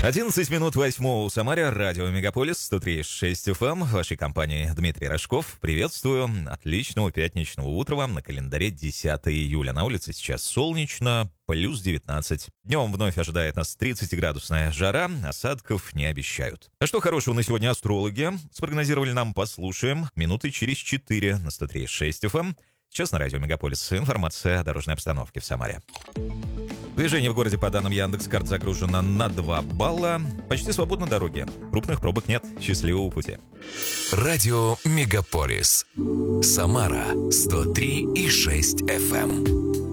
11 минут 8 в Самаре, радио Мегаполис, 103.6 FM, в вашей компании Дмитрий Рожков. Приветствую, отличного пятничного утра вам, на календаре 10 июля. На улице сейчас солнечно, плюс 19. Днем вновь ожидает нас 30-градусная жара, осадков не обещают. А что хорошего на сегодня астрологи спрогнозировали нам, послушаем. Минуты через 4 на 103.6 FM. Сейчас на радио Мегаполис информация о дорожной обстановке в Самаре. Движение в городе, по данным Яндекс.Карт, загружено на 2 балла. Почти свободны дороги. Крупных пробок нет. Счастливого пути. Радио Мегаполис. Самара 103,6 FM.